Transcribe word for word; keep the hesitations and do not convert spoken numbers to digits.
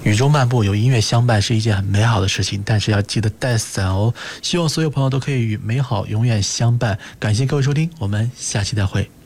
雨中漫步有音乐相伴是一件很美好的事情，但是要记得带伞哦。希望所有朋友都可以与美好永远相伴。感谢各位收听，我们下期再会。